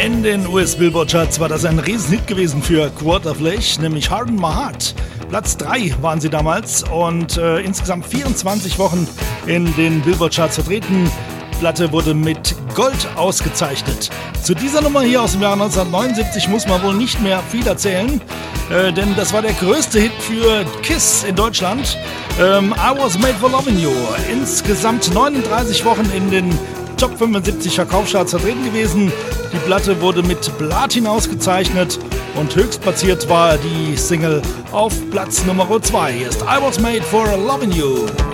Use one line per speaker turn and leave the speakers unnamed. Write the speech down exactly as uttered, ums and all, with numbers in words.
In den U S-Billboard-Charts war das ein Riesenhit gewesen für Quart of Lech, nämlich Harden My Heart. Platz drei waren sie damals und äh, insgesamt vierundzwanzig Wochen in den Billboard-Charts vertreten. Die Platte wurde mit Gold ausgezeichnet. Zu dieser Nummer hier aus dem Jahr neunzehnhundertneunundsiebzig muss man wohl nicht mehr viel erzählen, äh, denn das war der größte Hit für Kiss in Deutschland. Ähm, I Was Made for Loving You. Insgesamt neununddreißig Wochen in den Top fünfundsiebzig Verkaufscharts vertreten gewesen. Die Platte wurde mit Platin ausgezeichnet und höchstplatziert war die Single auf Platz Nummer zwei. Hier ist I Was Made for Loving You.